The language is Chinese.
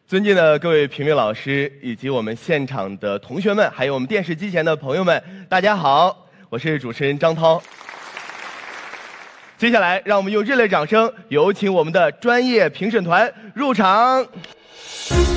尊敬的各位评委老师，以及我们现场的同学们，还有我们电视机前的朋友们，大家好，我是主持人张涛。接下来，让我们用热烈掌声，有请我们的专业评审团入场。